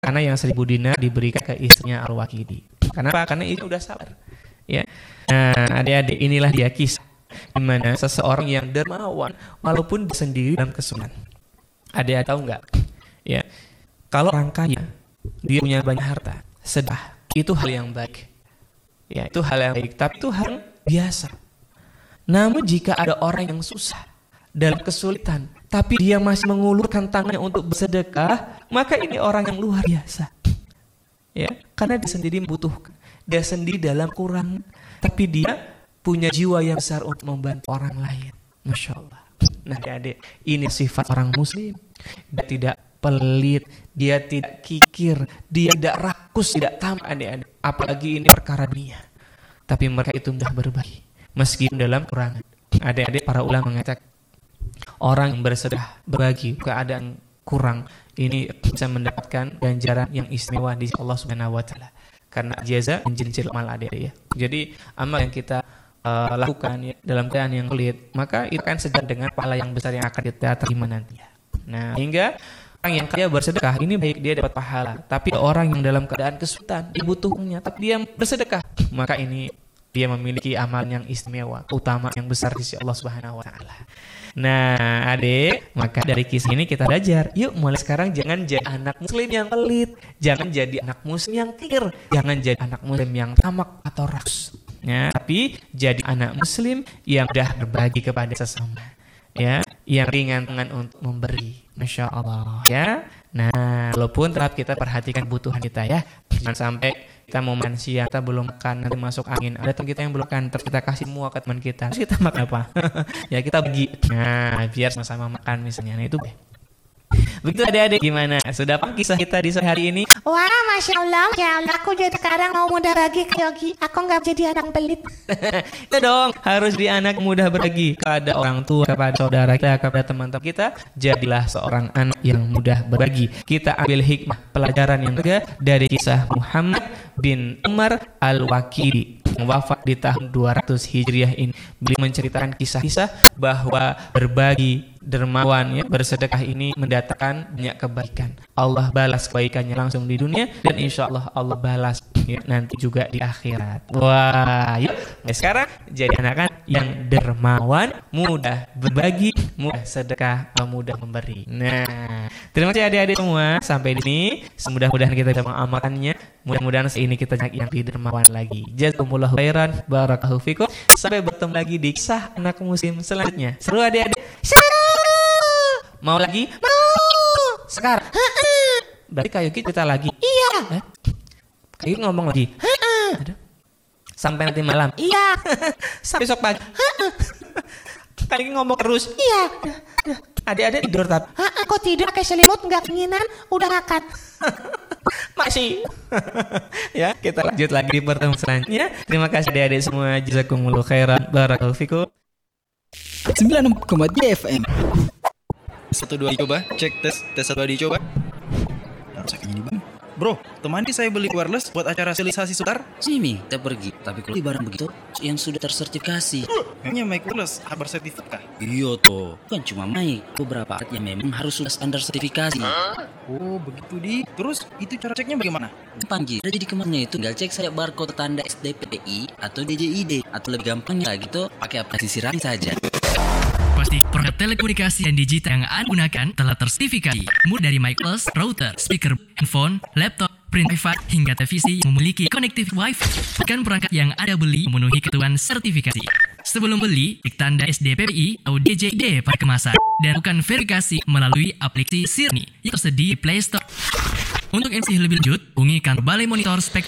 karena yang 1.000 dinar diberikan ke istrinya Al-Waqidi. Kenapa? Karena itu udah sabar. Ya. Nah, adik-adik, inilah dia kisah di mana seseorang yang dermawan walaupun sendiri dalam kesulitan. Adik tahu nggak? Ya. Kalau orang kaya, dia punya banyak harta, sedekah, itu hal yang baik. Ya, itu hal yang baik, tapi itu hal yang biasa. Namun jika ada orang yang susah dalam kesulitan, tapi dia masih mengulurkan tangannya untuk bersedekah, maka ini orang yang luar biasa. Ya, karena dia sendiri membutuhkan, dia sendiri dalam kurang, tapi dia punya jiwa yang besar untuk membantu orang lain. Masya Allah. Nah, adik, ini sifat orang muslim. Dia tidak pelit, dia tidak kikir, dia tidak rakus, tidak tamak, adik-adik. Apalagi ini perkara dunia. Tapi mereka itu mudah berbagi, meskipun dalam kurangan. Adik-adik, para ulama mengatakan, orang yang bersedekah, berbagi, keadaan kurang, ini bisa mendapatkan ganjaran yang istimewa di Allah Subhanahu wa taala. Karena jaza min jinsil amal, adik-adik ya. Jadi amal yang kita lakukan ya, dalam keadaan yang sulit, maka itu akan sejalan dengan pahala yang besar yang akan kita terima nantinya. Nah, hingga orang yang kaya bersedekah ini baik, dia dapat pahala. Tapi orang yang dalam keadaan kesulitan, dibutuhkannya, tapi dia bersedekah, maka ini dia memiliki amal yang istimewa, utama yang besar di sisi Allah Subhanahu wa taala. Nah, adik, maka dari kisah ini kita belajar, yuk mulai sekarang jangan jadi anak muslim yang pelit, jangan jadi anak muslim yang kikir, jangan jadi anak muslim yang tamak atau rakus. Ya, tapi jadi anak muslim yang mudah berbagi kepada sesama. Ya, yang ringan tangan untuk memberi. Masya Allah ya. Nah, walaupun tetap kita perhatikan kebutuhan kita ya. Jangan sampai kita mau makan siang, kita belum makan, nanti masuk angin. Ada teman kita yang belum makan, terus kita kasih semua ke teman kita. Terus kita makan apa? Ya kita bagi. Nah, biar sama-sama makan misalnya. Nah, itu deh. Begitu adik-adik, gimana? Sudah apa kisah kita di sore hari ini? Wah, Masya Allah, ya Allah, aku jadi sekarang mau mudah bagi ke Yogi. Aku gak jadi anak pelit. Itu dong, harus di anak mudah berbagi kepada orang tua, kepada saudara kita, kepada teman-teman kita. Jadilah seorang anak yang mudah berbagi. Kita ambil hikmah pelajaran yang ketiga dari kisah Muhammad bin Umar Al-Waqidi yang wafat di tahun 200 Hijriah ini. Beliau menceritakan kisah-kisah bahwa berbagi, dermawan ya, bersedekah ini mendatangkan banyak kebaikan. Allah balas kebaikannya langsung di dunia, dan insya Allah Allah balas ya, nanti juga di akhirat. Wah, yuk sekarang jadi anak-anak yang dermawan, mudah berbagi, mudah sedekah, mudah memberi. Nah, terima kasih adik-adik semua. Sampai di sini, mudah-mudahan kita bisa mengamalkannya. Mudah-mudahan ini kita yang lebih dermawan lagi. Jazakumullahu khairan, barakallahu fikum. Sampai bertemu lagi di kisah anak muslim selanjutnya. Seru adik-adik? Seru. Mau lagi? Mau. Sekarang? Berarti Kak Yogi cerita lagi? Iya. Kak Yogi ngomong lagi? Aduh. Sampai nanti malam? Iya. Sampai besok pagi? Kak Yogi ngomong terus? Iya. Adik-adik tidur tapi? Aku tidur pakai selimut, gak keinginan, udah makan. Masih. Ya, kita lanjut lagi di pertemuan selanjutnya. Terima kasih adik-adik semua. Jazakumullahu khairan, barakallahu fikum. 96,3 FM. 1 2 dicoba, cek tes 1 2 dicoba. Rusak ini bang. Bro, teman saya beli wireless buat acara sosialisasi sebentar. Sini, kita pergi. Tapi kalau barang begitu yang sudah tersertifikasi. Memangnya mic wireless bersertifikat? Iya toh, bukan cuma mic. Beberapa alat yang memang harus sudah standar sertifikasi. Oh, begitu di. Terus itu cara ceknya bagaimana? Gampang Ji. Jadi kemarinnya itu tinggal cek saya barcode tanda SDPI atau DJID, atau lebih gampangnya gitu pakai aplikasi Rani saja. Pasti perangkat telekomunikasi dan digital yang Anda gunakan telah tersertifikasi. Mulai dari mic plus, router, speaker, handphone, laptop, print Wi-Fi, hingga televisi yang memiliki konektivitas Wi-Fi. Pastikan perangkat yang Anda beli memenuhi ketentuan sertifikasi. Sebelum beli, klik tanda SDPI atau DJID pada kemasan dan lakukan verifikasi melalui aplikasi Sirni yang tersedia di Play Store. Untuk informasi lebih lanjut, hubungi kantor Balai Monitor Spektrum